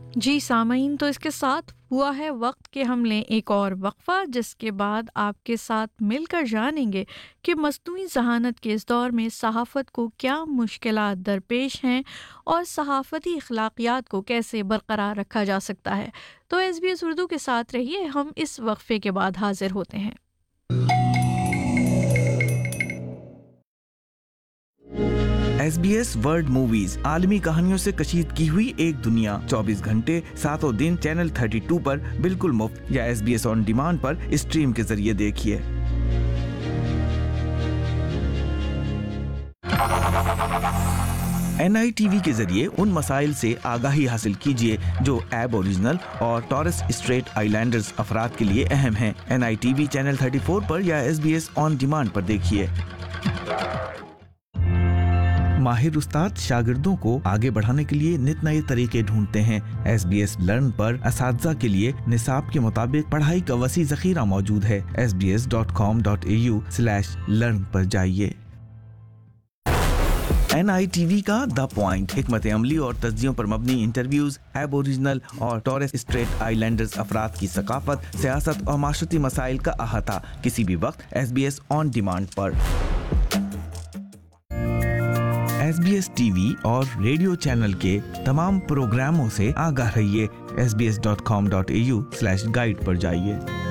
جی سامعین، تو اس کے ساتھ ہوا ہے وقت کہ ہم لیں ایک اور وقفہ، جس کے بعد آپ کے ساتھ مل کر جانیں گے کہ مصنوعی ذہانت کے اس دور میں صحافت کو کیا مشکلات درپیش ہیں اور صحافتی اخلاقیات کو کیسے برقرار رکھا جا سکتا ہے۔ تو SBS اردو کے ساتھ رہیے، ہم اس وقفے کے بعد حاضر ہوتے ہیں۔ SBS ورلڈ موویز، عالمی کہانیوں سے کشید کی ہوئی ایک دنیا، 24 گھنٹے 7 دن چینل 32 پر بالکل مفت یا SBS on demand per stream کے ذریعے دیکھیے۔ NITV کے ذریعے ان مسائل سے آگاہی حاصل کیجیے جو ایب اوریجنل اور ٹورس اسٹریٹ آئی لینڈرز افراد کے لیے اہم ہیں۔ NITV چینل 34 پر یا SBS آن ڈیمانڈ پر دیکھیے۔ ماہر استاد شاگردوں کو آگے بڑھانے کے لیے نت نئے طریقے ڈھونڈتے ہیں۔ SBS لرن پر اساتذہ کے لیے نصاب کے مطابق پڑھائی کا وسیع ذخیرہ موجود ہے۔ sbs.com.au/learn پر جائیے۔ NITV کا دا پوائنٹ، حکمت عملی اور تجزیوں پر مبنی انٹرویوز، ایب اوریجنل اور ٹورس اسٹریٹ آئی لینڈرز افراد کی ثقافت، سیاست اور معاشرتی مسائل کا احاطہ، کسی بھی وقت SBS on demand per. SBS TV اور ریڈیو چینل کے تمام پروگراموں سے آگاہ رہیے۔ sbs.com.au/guide پر جائیے۔